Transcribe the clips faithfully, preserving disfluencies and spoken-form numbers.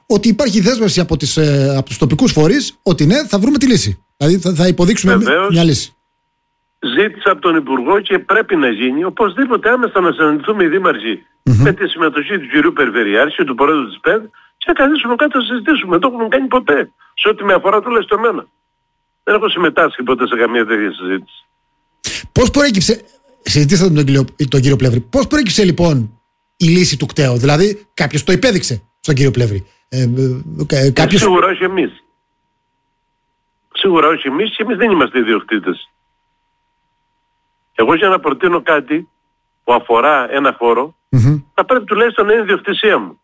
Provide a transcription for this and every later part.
ότι υπάρχει δέσμευση από, τις, ε, από τους τοπικούς φορείς ότι ναι, θα βρούμε τη λύση. Δηλαδή θα, θα υποδείξουμε Βεβαίως, μια λύση. Ζήτησα από τον Υπουργό και πρέπει να γίνει οπωσδήποτε άμεσα να συναντηθούμε οι δήμαρχοι mm-hmm. με τη συμμετοχή του κυρίου Περιφερειάρχη, του Προέδρου της ΠΕΔ και να καθίσουμε κάτω να συζητήσουμε. Δεν το έχουμε κάνει ποτέ. Σε ό,τι με αφορά τουλάχιστον εμένα. Δεν έχω συμμετάσχει ποτέ σε καμία τέτοια συζήτηση. Πώς προέκυψε, συζητήσατε τον κύριο, τον κύριο Πλεύρη, πώς προέκυψε λοιπόν η λύση του κταίου? Δηλαδή κάποιος το υπέδειξε στον κύριο Πλεύρη. Ε, ε, κάποιος... Σίγουρα όχι εμείς. Σίγουρα όχι εμείς και εμείς δεν είμαστε ιδιοκτήτες. Εγώ για να προτείνω κάτι που αφορά ένα χώρο, mm-hmm. θα πρέπει τουλάχιστον να είναι ιδιοκτησία μου.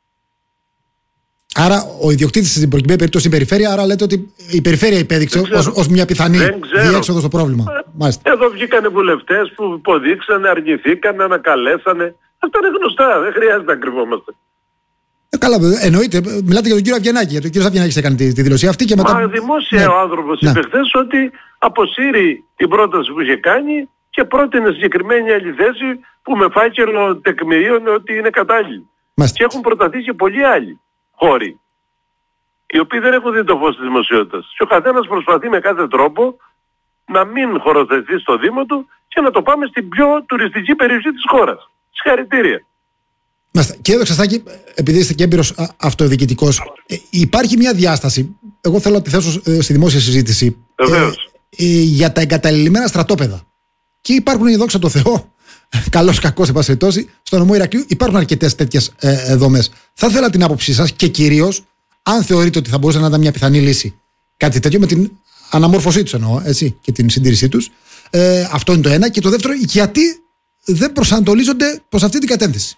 Άρα ο ιδιοκτήτης στην προκειμένη περίπτωση στην περιφέρεια, άρα λέτε ότι η περιφέρεια υπέδειξε ως, ως μια πιθανή διέξοδο στο πρόβλημα. Ε, εδώ βγήκανε βουλευτές που υποδείξανε, αρνηθήκανε, ανακαλέσανε. Αυτά είναι γνωστά, δεν χρειάζεται να κρυβόμαστε. Ε, καλά, εννοείται. Μιλάτε για τον κύριο Αβγενάκη. Για τον κύριο Αβγενάκη έκανε τη, τη δήλωση αυτή και μετά. Μα δημόσια ναι. ο άνθρωπος ναι. είπε χθες ότι αποσύρει την πρόταση που είχε κάνει και πρότεινε συγκεκριμένη άλλη θέση που με φάκελο τεκμηρίωνε ότι είναι κατάλληλη. Μάλιστα. Και έχουν προταθεί και πολλοί άλλοι χώροι, οι οποίοι δεν έχουν δει το φως της δημοσιότητας. Και ο καθένας προσπαθεί με κάθε τρόπο να μην χωροθετεί στο Δήμο του και να το πάμε στην πιο τουριστική περιοχή της χώρας. Συγχαρητήρια. Μάλιστα. Κύριε Δοξαστάκη, επειδή είστε και έμπειρος αυτοδιοικητικός, ε, υπάρχει μια διάσταση, εγώ θέλω να τη θέσω ε, στη δημόσια συζήτηση, ε, ε, για τα εγκαταλειμμένα στρατόπεδα. Και υπάρχουν, δόξα τω Θεώ, καλός κακός σε πάση περιπτώσει, στο νομό Ηρακλείου υπάρχουν αρκετές τέτοιες ε, δομές. Θα ήθελα την άποψή σας και κυρίως αν θεωρείτε ότι θα μπορούσε να ήταν μια πιθανή λύση κάτι τέτοιο με την αναμόρφωσή τους εννοώ, έτσι, και την συντήρησή τους. Ε, αυτό είναι το ένα. Και το δεύτερο, γιατί δεν προσανατολίζονται προς αυτή την κατεύθυνση?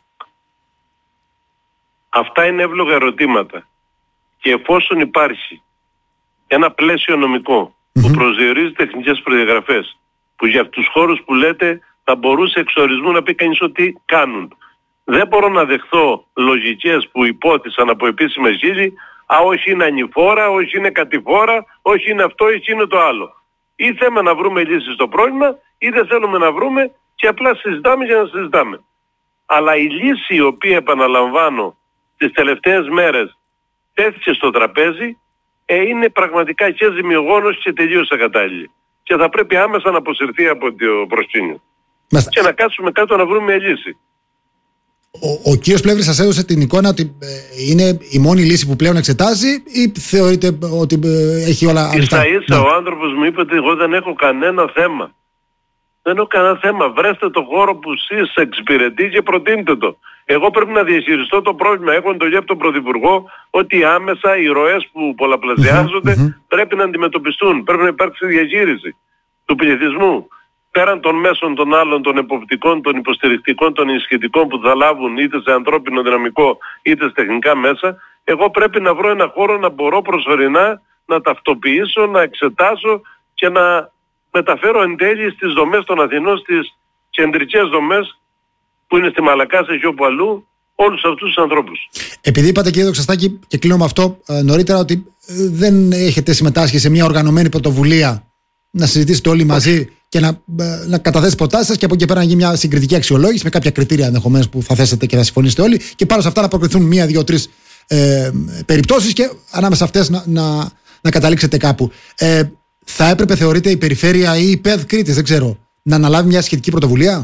Αυτά είναι εύλογα ερωτήματα. Και εφόσον υπάρχει ένα πλαίσιο νομικό mm-hmm. που προσδιορίζει τεχνικές προδιαγραφές, που για τους χώρους που λέτε θα μπορούσε εξ ορισμού να πει κανείς ότι κάνουν. Δεν μπορώ να δεχθώ λογικές που υπόθησαν από επίσημες γύρι, α, όχι είναι ανηφόρα, όχι είναι κατηφόρα, όχι είναι αυτό, όχι είναι το άλλο. Ή θέλουμε να βρούμε λύσεις στο πρόβλημα, ή δεν θέλουμε να βρούμε και απλά συζητάμε για να συζητάμε. Αλλά η λύση η οποία, επαναλαμβάνω, τις τελευταίες μέρες τέθηκε στο τραπέζι, ε, είναι πραγματικά και ζημιογόνος και τελείως ακατάλληλη. Και θα πρέπει άμεσα να αποσυρθεί από το προσκήνιο. Μάλιστα. Και να κάτσουμε κάτω να βρούμε μια λύση. Ο, ο κύριος Πλεύρης σας έδωσε την εικόνα ότι ε, είναι η μόνη λύση που πλέον εξετάζει ή θεωρείτε ότι ε, έχει όλα ανοιχτά? Ίσα ίσα ναι. ο άνθρωπος μου είπε ότι εγώ δεν έχω κανένα θέμα. Δεν έχω κανένα θέμα. Βρέστε το χώρο που εσείς εξυπηρετεί και προτείνετε το. Εγώ πρέπει να διαχειριστώ το πρόβλημα. Έχω εντολή από τον Πρωθυπουργό ότι άμεσα οι ροές που πολλαπλασιάζονται mm-hmm. πρέπει να αντιμετωπιστούν. Πρέπει να υπάρξει διαχείριση του πληθυσμού. Πέραν των μέσων των άλλων, των εποπτικών, των υποστηρικτικών, των ενισχυτικών που θα λάβουν είτε σε ανθρώπινο δυναμικό είτε σε τεχνικά μέσα, εγώ πρέπει να βρω ένα χώρο να μπορώ προσωρινά να ταυτοποιήσω, να εξετάσω και να μεταφέρω εν τέλει στις δομές των Αθηνών, στις κεντρικές δομές που είναι στη Μαλακάσα και όπου αλλού, όλους αυτούς τους ανθρώπους. Επειδή είπατε, κύριε Δοξαστάκη, και κλείνω με αυτό ε, νωρίτερα, ότι ε, δεν έχετε συμμετάσχει σε μια οργανωμένη πρωτοβουλία να συζητήσετε όλοι μαζί και να, ε, να καταθέσετε προτάσεις σας και από εκεί πέρα να γίνει μια συγκριτική αξιολόγηση με κάποια κριτήρια ενδεχομένως που θα θέσετε και θα συμφωνήσετε όλοι και πάνω σε αυτά να προκριθούν μία, δύο, τρεις ε, περιπτώσεις και ανάμεσα αυτές να, να, να καταλήξετε κάπου. Ε, θα έπρεπε, θεωρείτε, η Περιφέρεια ή η ΠΕΔ Κρήτης, δεν ξέρω, να αναλάβει μια σχετική πρωτοβουλία?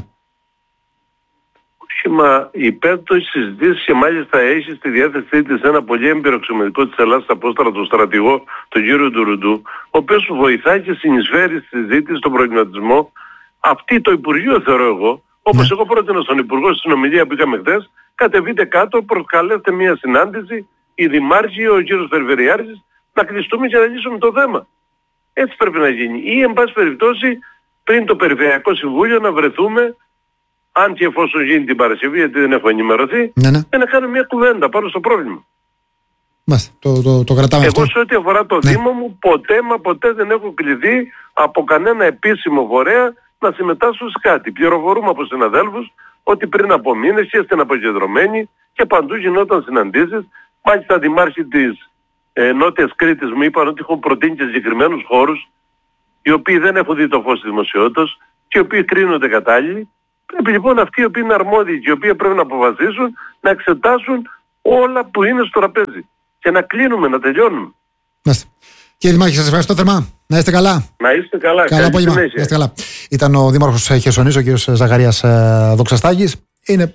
Μα η ΠΕΔ το έχει συζητήσει και μάλιστα έχει στη διάθεσή της ένα πολύ έμπειρο αξιωματικό της Ελλάδας Απόστολα, τον στρατηγό, τον κύριο Ντουρουντού, ο οποίος σου βοηθάει και συνεισφέρει στη συζήτηση, στον προβληματισμό. Αυτή το Υπουργείο θεωρώ εγώ, όπως ναι. εγώ πρότεινα στον Υπουργό στην ομιλία που είχαμε χθες, κατεβείτε κάτω, προκαλέστε μια συνάντηση, οι δημάρχοι, ο κύριος Περιφερειάρχης, να κλειστούμε και να λύσουμε το θέμα. Έτσι πρέπει να γίνει. Ή εν πάση περιπτώσει πριν το Περιφερειακό Συμβούλιο να βρεθούμε, αν και εφόσον γίνει την Παρασκευή, γιατί δεν έχω ενημερωθεί, ναι, ναι. και να κάνουμε μια κουβέντα πάνω στο πρόβλημα. Μάλιστα, το, το, το κρατάμε Εγώ αυτό. σε ό,τι αφορά το ναι. Δήμο μου, ποτέ μα ποτέ δεν έχω κληθεί από κανένα επίσημο φορέα να συμμετάσχω σε κάτι. Πληροφορούμε από συναδέλφους ότι πριν από μήνες και στην αποκεντρωμένη και παντού γινόταν συναντήσεις. Μάλιστα δημάρχοι της ε, Νότιας Κρήτης μου είπαν ότι έχουν προτείνει και συγκεκριμένους χώρους, οι οποίοι δεν έχουν δει το φως της δημοσιότητας και οι οποίοι κρίνονται κατάλληλοι. Πρέπει λοιπόν αυτοί οι οποίοι είναι αρμόδιοι και οι οποίοι πρέπει να αποφασίσουν να εξετάσουν όλα που είναι στο τραπέζι. και να κλείνουμε, να τελειώνουμε. Μάλιστα. Κύριε Δημάρχη, σας ευχαριστώ θερμά. Να είστε καλά. Να είστε καλά. Καλά απόγευμα. Να είστε καλά. Ήταν ο Δήμαρχος Χερσονήσου, ο κύριος Ζαχαρίας Δοξαστάκης. Είναι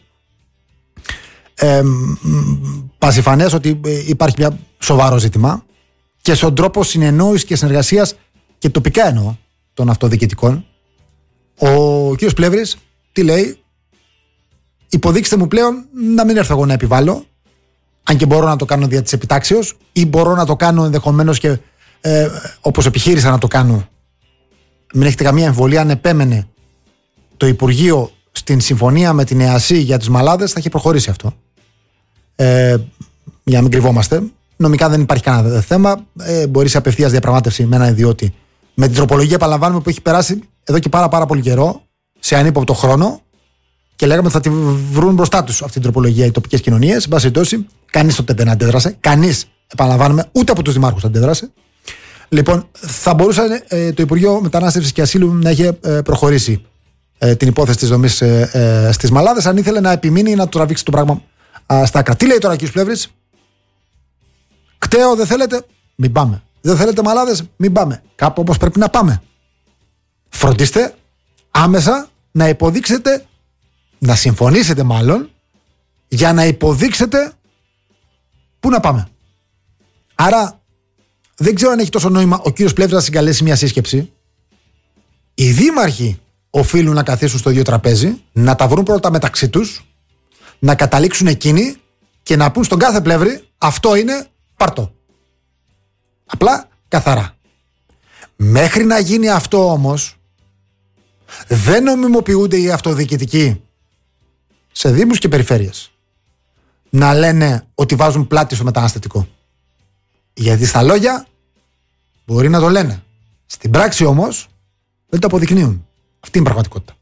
ε, πασιφανές ότι υπάρχει μια σοβαρό ζήτημα και στον τρόπο συνεννόησης και συνεργασίας και τοπικά εννοώ των αυτοδιοικητικών. Ο κύριος Πλεύρης τι λέει? Υποδείξτε μου πλέον να μην έρθω εγώ να επιβάλλω, αν και μπορώ να το κάνω δια της επιτάξεως, ή μπορώ να το κάνω ενδεχομένως και ε, όπως επιχείρησα να το κάνω. Μην έχετε καμία εμβολία, αν επέμενε το Υπουργείο στην συμφωνία με την ΕΑΣΥ για τις μαλάδες, θα έχει προχωρήσει αυτό. Ε, για να μην κρυβόμαστε. Νομικά δεν υπάρχει κανένα θέμα. Ε, μπορεί σε απευθείας διαπραγμάτευση με ένα ιδιώτη. Με την τροπολογία, επαναλαμβάνουμε, που έχει περάσει εδώ και πάρα, πάρα πολύ καιρό, σε ανύποπτο χρόνο, και λέγαμε ότι θα τη βρουν μπροστά τους αυτή την τροπολογία οι τοπικές κοινωνίες. Εν πάση περιπτώσει, κανείς τότε δεν αντέδρασε. Κανείς, επαναλαμβάνουμε, ούτε από τους δημάρχους αντέδρασε. Λοιπόν, θα μπορούσε ε, το Υπουργείο Μετανάστευσης και Ασύλου να είχε ε, προχωρήσει ε, την υπόθεση της δομής ε, ε, στις μαλάδες, αν ήθελε να επιμείνει να του τραβήξει το πράγμα ε, στα άκρα. Τι λέει τώρα ο κ. Πλεύρης? Κταίο δεν θέλετε, μην πάμε. Δεν θέλετε μαλάδες, μην πάμε. Κάπου όπως πρέπει να πάμε. Φροντίστε άμεσα να υποδείξετε, να συμφωνήσετε μάλλον, για να υποδείξετε πού να πάμε. Άρα δεν ξέρω αν έχει τόσο νόημα ο κύριος Πλεύρης να συγκαλέσει μια σύσκεψη. Οι δήμαρχοι οφείλουν να καθίσουν στο ίδιο τραπέζι, να τα βρουν πρώτα μεταξύ τους, να καταλήξουν εκείνοι και να πούν στον κάθε Πλεύρη, αυτό είναι, πάρτο. Απλά, καθαρά. Μέχρι να γίνει αυτό όμως, δεν νομιμοποιούνται οι αυτοδιοικητικοί σε δήμους και περιφέρειες να λένε ότι βάζουν πλάτη στο μεταναστευτικό. Γιατί στα λόγια μπορεί να το λένε. Στην πράξη όμως δεν το αποδεικνύουν. Αυτή είναι η πραγματικότητα.